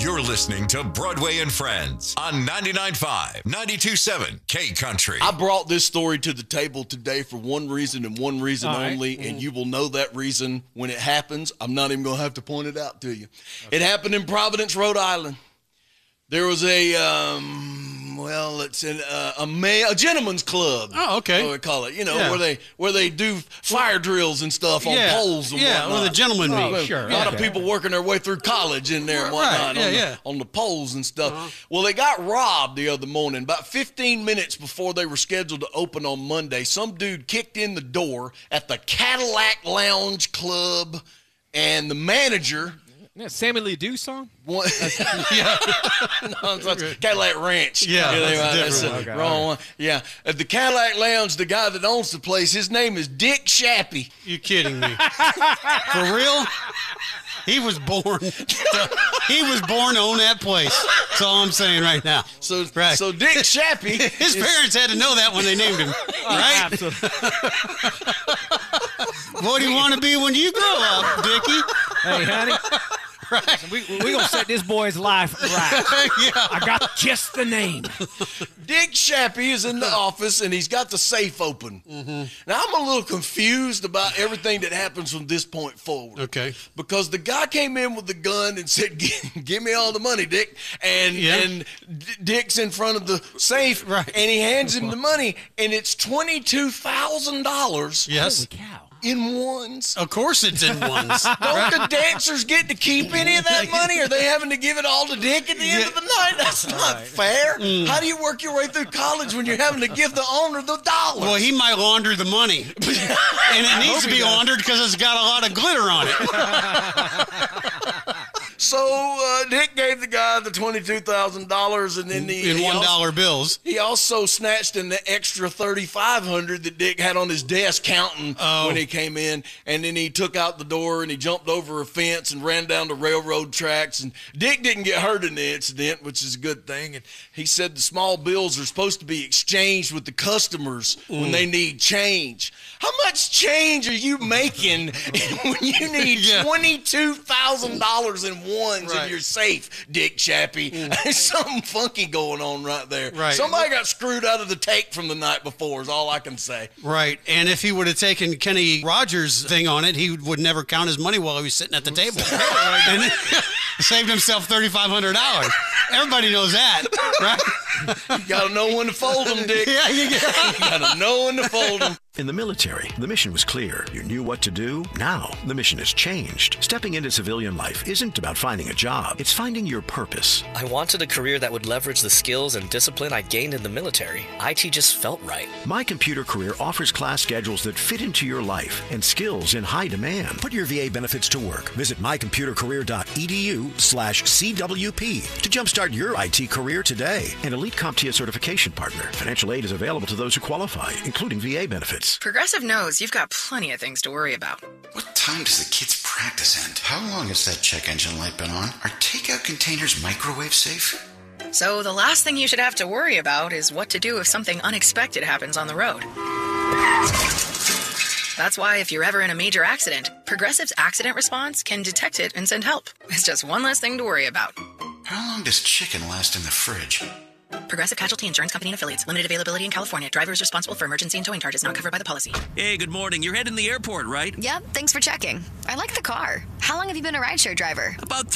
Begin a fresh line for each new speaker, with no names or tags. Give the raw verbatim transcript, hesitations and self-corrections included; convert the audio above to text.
You're listening to Broadway and Friends on ninety-nine point five, ninety-two point seven K Country.
I brought this story to the table today for one reason and one reason
All right.
only,
Mm-hmm.
and you will know that reason when it happens. I'm not even going to have to point it out to you. Okay. It happened in Providence, Rhode Island. There was a, um, well, it's an, uh, a, ma- a gentleman's club.
Oh, okay.
What we call it, you know,
Yeah.
where they where they do fire drills and stuff on
yeah.
poles and
yeah,
whatnot.
where the gentlemen meet.
Oh, sure.
A lot
Okay.
of people working their way through college in there and
Right,
whatnot
yeah,
on, the,
yeah.
on the poles and stuff.
Uh-huh.
Well, they got robbed the other morning. About fifteen minutes before they were scheduled to open on Monday, some dude kicked in the door at the Cadillac Lounge Club, and the manager...
Yeah, Sammy Lee Dew song?
One, yeah, no, it's Cadillac Ranch.
Yeah,
they-
that's a
that's
different
the
one. Okay,
wrong
all
one. Yeah, at the Cadillac Lounge, the guy that owns the place, his name is Dick Shappy.
You kidding me? For real? He was born. He was born to own that place. That's all I'm saying right now.
So,
Right.
so Dick Shappy.
His
is-
parents had to know that when they named him, right?
Absolutely.
What do you want to be when you grow up, Dickie?
Hey, honey. Right. We we gonna set this boy's life right.
Yeah.
I got just the name.
Dick Shappy is in the office, and he's got the safe open.
Mm-hmm.
Now, I'm a little confused about everything that happens from this point forward.
Okay.
Because the guy came in with the gun and said, "Give, give me all the money, Dick." And
Yeah.
and D- Dick's in front of the safe,
Right.
and he hands him the money, and it's twenty-two thousand dollars
Yes.
Holy cow.
in ones.
Of course it's in ones.
Don't the dancers get to keep any of that money? Are they having to give it all to Dick at the end of the night? That's not fair.
Mm.
How do you work your way through college when you're having to give the owner the dollars?
Well, he might launder the money. And it needs to be laundered because it's got a lot of glitter on it.
So uh, Dick gave the guy the twenty-two thousand dollars, and then the,
In
he
one
also-
dollar bills.
He also snatched an extra thirty-five hundred that Dick had on his desk counting
Oh.
when he came in, and then he took out the door and he jumped over a fence and ran down the railroad tracks. And Dick didn't get hurt in the incident, which is a good thing. And he said the small bills are supposed to be exchanged with the customers when they need change. How much change are you making when you need
Yeah.
twenty-two thousand dollars in ones
Right.
in your safe, Dick Shappy? There's something funky going on right there.
Right.
Somebody got screwed out of the take from the night before is all I can say.
Right. And if he would have taken Kenny Rogers' thing on it, he would never count his money while he was sitting at the table. And saved himself thirty-five hundred dollars. Everybody knows that, right?
You got to know when to fold them, Dick.
Yeah, you get
You got to know when to fold them.
In the military, the mission was clear. You knew what to do. Now, the mission has changed. Stepping into civilian life isn't about finding a job. It's finding your purpose.
I wanted a career that would leverage the skills and discipline I gained in the military. I T just felt right.
My Computer Career offers class schedules that fit into your life and skills in high demand. Put your V A benefits to work. Visit mycomputercareer.edu slash CWP to jumpstart your I T career today. An elite CompTIA certification partner. Financial aid is available to those who qualify, including V A benefits.
Progressive knows you've got plenty of things to worry about.
What time does the kids' practice end? How long has that check engine light been on? Are takeout containers microwave safe?
So the last thing you should have to worry about is what to do if something unexpected happens on the road. That's why if you're ever in a major accident, Progressive's accident response can detect it and send help. It's just one less thing to worry about.
How long does chicken last in the fridge?
Progressive Casualty Insurance Company and Affiliates. Limited availability in California. Driver is responsible for emergency and towing charges not covered by the policy.
Hey, good morning. You're heading to the airport, right?
Yep, thanks for checking. I like the car. How long have you been a rideshare driver?
About